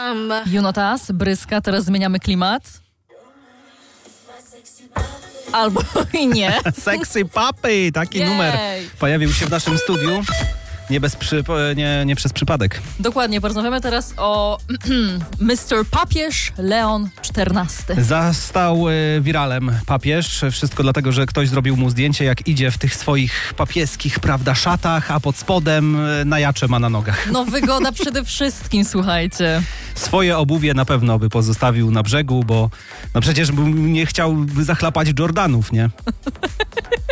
Jonatas, Bryska, teraz zmieniamy klimat. Albo i nie. Sexy Papi, taki numer pojawił się w naszym studiu. Nie przez przypadek. Dokładnie, porozmawiamy teraz o Mr. Papież Leon XIV. Zastał wiralem papież. Wszystko dlatego, że ktoś zrobił mu zdjęcie, jak idzie w tych swoich papieskich, prawda, szatach, a pod spodem najacze ma na nogach. No wygoda przede wszystkim, słuchajcie. Swoje obuwie na pewno by pozostawił na brzegu, bo no przecież nie chciałby zachlapać Jordanów, nie?